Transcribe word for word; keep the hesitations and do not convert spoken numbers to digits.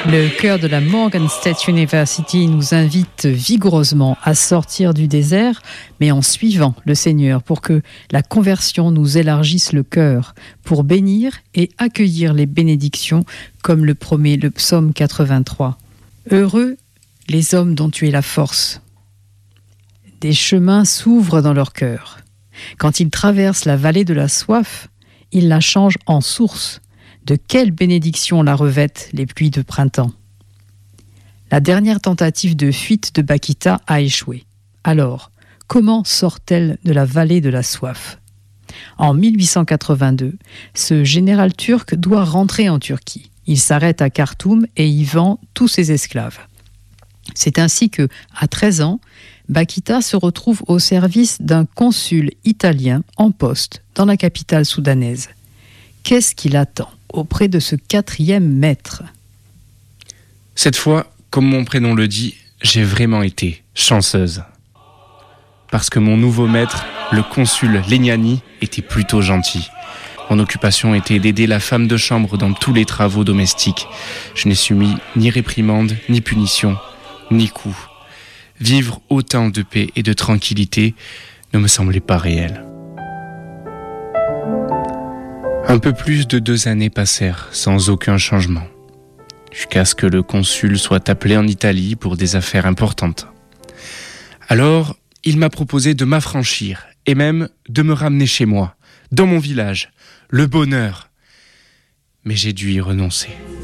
Le chœur de la Morgan State University nous invite vigoureusement à sortir du désert, mais en suivant le Seigneur pour que la conversion nous élargisse le cœur, pour bénir et accueillir les bénédictions, comme le promet le psaume quatre-vingt-trois. Heureux les hommes dont tu es la force. Des chemins s'ouvrent dans leur cœur. Quand ils traversent la vallée de la soif, ils la changent en source. De quelle bénédiction la revêtent les pluies de printemps. La dernière tentative de fuite de Bakita a échoué. Alors, comment sort-elle de la vallée de la soif ? En mille huit cent quatre-vingt-deux, ce général turc doit rentrer en Turquie. Il s'arrête à Khartoum et y vend tous ses esclaves. C'est ainsi que, à treize ans, Bakita se retrouve au service d'un consul italien en poste dans la capitale soudanaise. Qu'est-ce qu'il attend auprès de ce quatrième maître ? Cette fois, comme mon prénom le dit, j'ai vraiment été chanceuse. Parce que mon nouveau maître, le consul Legnani, était plutôt gentil. Mon occupation était d'aider la femme de chambre dans tous les travaux domestiques. Je n'ai subi ni réprimande, ni punition, ni coup. Vivre autant de paix et de tranquillité ne me semblait pas réel. Un peu plus de deux années passèrent sans aucun changement, jusqu'à ce que le consul soit appelé en Italie pour des affaires importantes. Alors, il m'a proposé de m'affranchir et même de me ramener chez moi, dans mon village, le bonheur. Mais j'ai dû y renoncer.